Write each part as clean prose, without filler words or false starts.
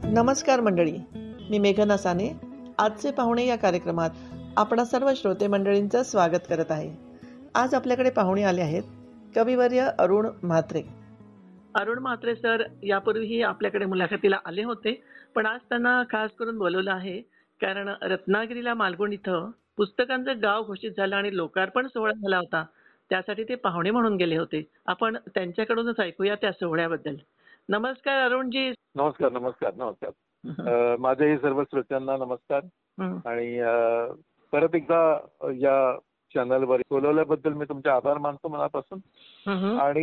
नमस्कार मंडळी, मी मेघना साने. आजचे पाहुणे या कार्यक्रमात आपणा सर्व श्रोते मंडळींचं स्वागत करत आहे. आज आपल्याकडे पाहुणे आले आहेत कविवर्य अरुण म्हात्रे. अरुण म्हात्रे सर यापूर्वीही आपल्याकडे मुलाखतीला आले होते, पण आज त्यांना खास करून बोलवलं आहे कारण रत्नागिरीला मालगुण इथं पुस्तकांचं गाव घोषित झालं आणि लोकार्पण सोहळा झाला होता. त्यासाठी ते पाहुणे म्हणून गेले होते. आपण त्यांच्याकडूनच ऐकूया त्या सोहळ्याबद्दल. नमस्कार अरुणजी. नमस्कार नमस्कार नमस्कार. हं, माझ्याही सर्व श्रोत्यांना नमस्कार. हं, आणि परत एकदा या चॅनलवर बोलवल्याबद्दल मी तुमचे आभार मानतो मनापासून. हं, हं, आणि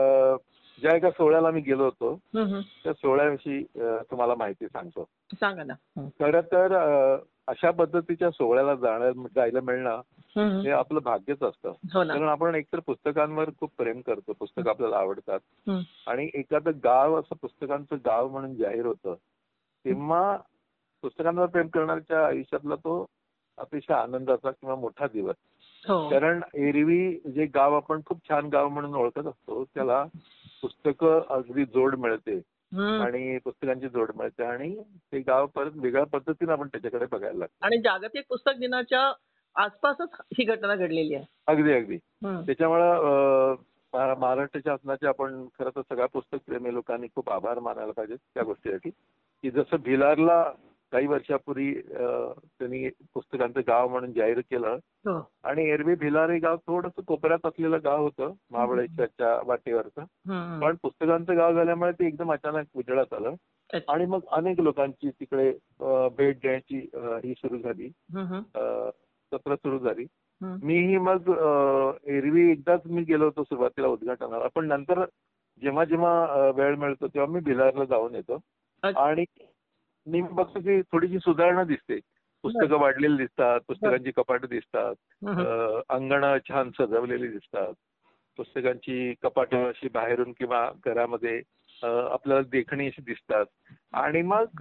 ज्या एका सोहळ्याला मी गेलो होतो हं, हं. त्या सोहळ्याविषयी तुम्हाला माहिती सांगतो. सांगा ना. हं, खरं तर अशा पद्धतीच्या सोहळ्याला जायला मिळणं हं, हे आपलं भाग्यच असतं. हो ना. कारण आपण एकतर पुस्तकांवर खूप प्रेम करतो, पुस्तकं आपल्याला आवडतात. हं, आणि एखादं गाव असं पुस्तकांचं गाव म्हणून जाहीर होतं तेव्हा पुस्तकांवर प्रेम करण्याच्या आयुष्यातला तो अतिशय आनंदाचा किंवा मोठा दिवस. हो. कारण एरवी जे गाव आपण खूप छान गाव म्हणून ओळखत असतो त्याला पुस्तकं अगदी जोड मिळते हं. आणि पुस्तकांची जोड मिळते आणि ते गाव परत वेगळ्या पद्धतीने आपण त्याच्याकडे बघायला लागतो. आणि जागतिक पुस्तक दिनाच्या आसपासच ही घटना घडलेली आहे. अगदी अगदी. हं, त्याच्यामुळं महाराष्ट्र शासनाचे आपण खरं तर सगळ्या पुस्तक प्रेमी लोकांनी खूप आभार मानायला पाहिजेत त्या गोष्टीसाठी की जसं भिलारला काही वर्षापूर्वी त्यांनी पुस्तकांचं गाव म्हणून जाहीर केलं. हो. आणि एरवी भिलार हे गाव थोडंसं कोपऱ्यात असलेलं गाव होतं महाबळेश्वरच्या वाटेवरचं. हं, पण पुस्तकांचं गाव झाल्यामुळे ते एकदम अचानक उजळत आलं अच्छा. आणि मग अनेक लोकांची तिकडे भेट द्यायची ही सुरू झाली, हं, हं, सत्र सुरू झाली. हं. मीही मग एरवी एकदाच मी गेलो होतो सुरुवातीला उद्घाटनाला, पण नंतर जेव्हा जेव्हा वेळ मिळतो तेव्हा मी भिलारला जाऊन येतो. अच्छा. आणि मी बघतो की थोडीशी सुधारणा दिसते. पुस्तकं वाढलेली दिसतात, पुस्तकांची कपाटं दिसतात, हं, हं. अंगणं छान सजवलेली दिसतात, पुस्तकांची कपाटं अशी बाहेरून किंवा घरामध्ये आपल्याला देखणी अशी दिसतात. आणि मग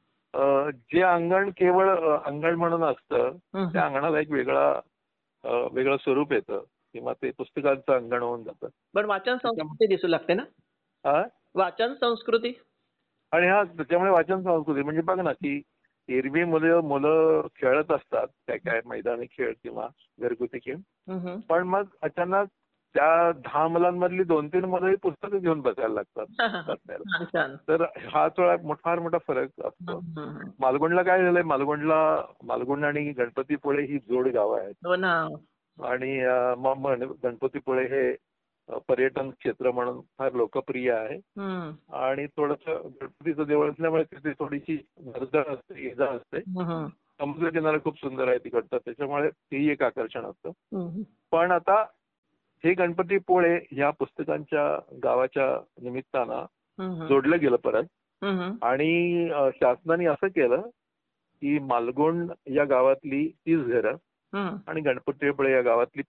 जे अंगण केवळ अंगण म्हणून असतं हं, त्या हं. अंगणाला एक वेगळं स्वरूप येतं किंवा ते पुस्तकांचं अंगण होऊन जातं. पण वाचन त्याच्यामुळे संस्कृती दिसू लागते ना? वाचन संस्कृती. आणि त्याच्यामुळे वाचन संस्कृती म्हणजे बघ ना की एरवी मुलं खेळत असतात काय काय मैदानी खेळ किंवा घरगुती खेळ. हं, हं. पण मग अचानक त्या 10 मुलांमधली 2-3 मुलं ही पुस्तकं घेऊन बसायला लागतात वाचायला. छान, छान. तर हा थोडा फार मोठा फरक असतो. हं, हं, हं. मालगुणला काय झालंय, मालगुण आणि गणपतीपुळे ही जोड गावं आहेत. हो ना. आणि गणपतीपुळे हे पर्यटन क्षेत्र म्हणून फार लोकप्रिय आहे. हं, आणि थोडंसं गणपतीचं देऊळ असल्यामुळे तिथे थोडीशी वर्दळ असते, ये-जा असते. हं, हं. समुद्रकिनारा खूप सुंदर आहे तिकडचा, त्याच्यामुळे तेही एक आकर्षण असतं. हं, हं. पण आता हे गणपतीपुळे या पुस्तकांच्या गावाच्या निमित्तानं हं, हं. जोडलं गेलं परत. हं, हं. आणि शासनाने असं केलं की मालगुण या गावातली 30 घरं हं. आणि गणपतीपुळे या गावातली